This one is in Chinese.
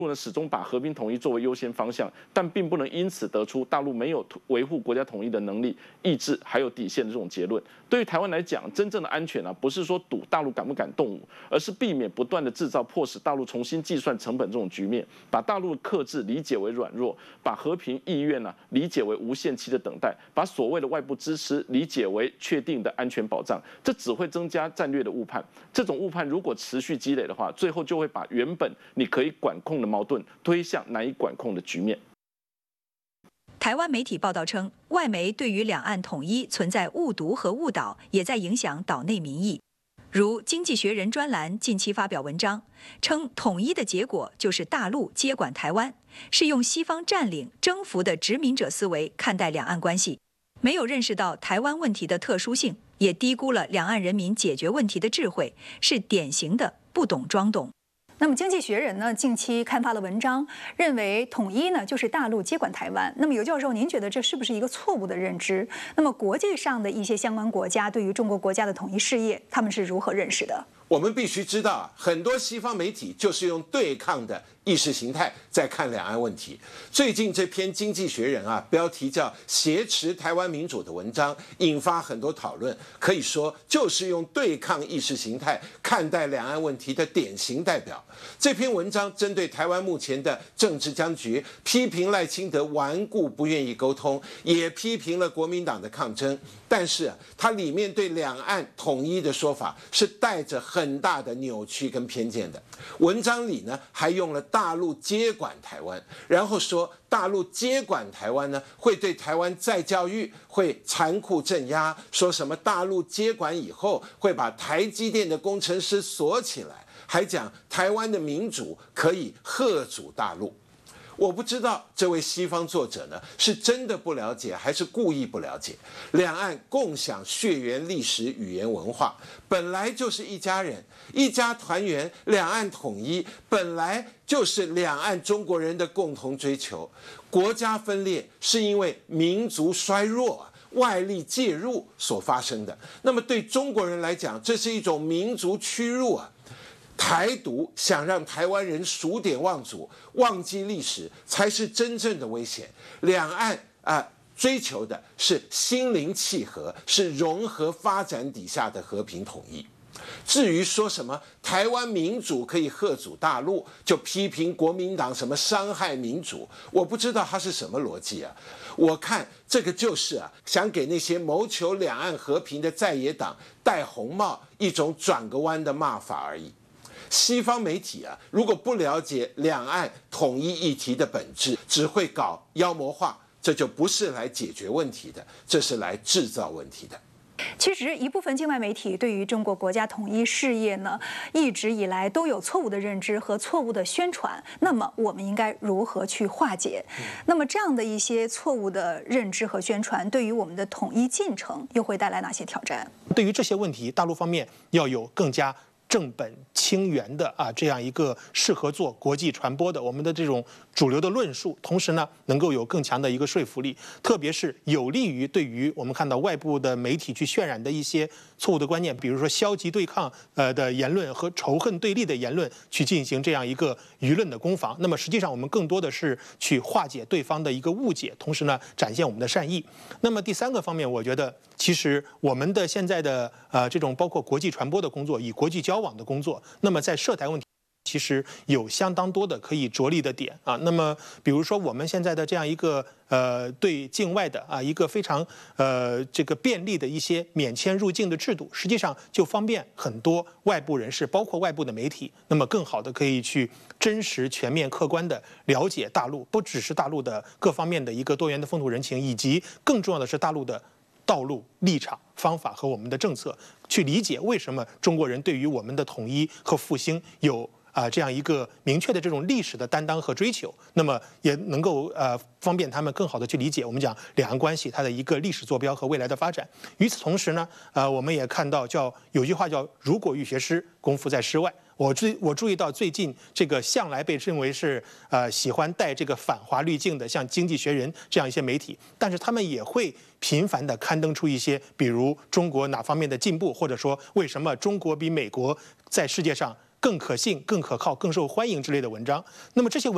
呢始终把和平统一作为优先方向，但并不能因此得出大陆没有维护国家统一的能力、意志还有底线的这种结论。对于台湾来讲，真正的安全不是说赌大陆敢不敢动武，而是避免不断的制造迫使大陆重新计算成本这种局面，把大陆的克制理解为软弱，把和平意愿理解为无限期的等待，把所谓的外部支持理解为确定的安全保障，这只会增加战略的误判。这种误判如果持续积累的话，最后就会把原本你可以管控的矛盾推向难以管控的局面。 台湾媒体报道称，外媒对于两岸统一存在误读和误导，也在影响岛内民意。如《经济学人》专栏近期发表文章，称统一的结果就是大陆接管台湾，是用西方占领、征服的殖民者思维看待两岸关系，没有认识到台湾问题的特殊性，也低估了两岸人民解决问题的智慧，是典型的不懂装懂。 那么，《经济学人》呢近期刊发了文章，认为统一呢就是大陆接管台湾。那么，尤教授，您觉得这是不是一个错误的认知？那么，国际上的一些相关国家对于中国国家的统一事业，他们是如何认识的？ 我们必须知道，很多西方媒体就是用对抗的意识形态在看两岸问题。最近这篇《经济学人》标题叫《挟持台湾民主》的文章，引发很多讨论，可以说就是用对抗意识形态看待两岸问题的典型代表。这篇文章针对台湾目前的政治僵局，批评赖清德顽固不愿意沟通，也批评了国民党的抗争。但是它里面对两岸统一的说法是带着很大的扭曲跟偏见的。文章里呢还用了大陆接管台湾，然后说大陆接管台湾呢会对台湾再教育，会残酷镇压，说什么大陆接管以后会把台积电的工程师锁起来，还讲台湾的民主可以嚇阻大陆。我不知道这位西方作者呢是真的不了解，还是故意不了解。两岸共享血缘、历史、语言、文化，本来就是一家人，一家团圆。两岸统一本来就是两岸中国人的共同追求。国家分裂是因为民族衰弱外力介入所发生的。那么对中国人来讲，这是一种民族屈辱台独想让台湾人数典忘祖、忘记历史，才是真正的危险。两岸追求的是心灵契合，是融合发展底下的和平统一。至于说什么台湾民主可以嚇阻大陆，就批评国民党什么伤害民主，我不知道他是什么逻辑我看这个就是想给那些谋求两岸和平的在野党戴红帽，一种转个弯的骂法而已。西方媒体如果不了解两岸统一议题的本质，只会搞妖魔化，这就不是来解决问题的，这是来制造问题的。 其实，一部分境外媒体对于中国国家统一事业呢，一直以来都有错误的认知和错误的宣传。那么，我们应该如何去化解？那么，这样的一些错误的认知和宣传，对于我们的统一进程又会带来哪些挑战？ 对于这些问题，大陆方面要有更加正本清源的这样一个适合做国际传播的我们的这种主流的论述，同时呢能够有更强的一个说服力，特别是有利于对于我们看到外部的媒体去渲染的一些错误的观念，比如说消极对抗的言论和仇恨对立的言论，去进行这样一个舆论的攻防。那么实际上我们更多的是去化解对方的一个误解，同时呢展现我们的善意。那么第三个方面，我觉得其实我们的现在的这种包括国际传播的工作，以国际交往的工作，那么在涉台问题其实有相当多的可以着力的点那么比如说我们现在的这样一个对境外的一个非常这个便利的一些免签入境的制度，实际上就方便很多外部人士，包括外部的媒体，那么更好的可以去真实、全面、客观的了解大陆，不只是大陆的各方面的一个多元的风土人情，以及更重要的是大陆的道路、立场、方法和我们的政策，去理解为什么中国人对于我们的统一和复兴有这样一个明确的这种历史的担当和追求，那么也能够方便他们更好的去理解我们讲两岸关系它的一个历史坐标和未来的发展。与此同时呢，我们也看到有句话叫“如果欲学诗，功夫在诗外”。我注意到最近这个向来被认为是喜欢带这个反华滤镜的，像《经济学人》这样一些媒体，但是他们也会频繁地刊登出一些，比如中国哪方面的进步，或者说为什么中国比美国在世界上更可信、更可靠、更受欢迎之类的文章。那么这些文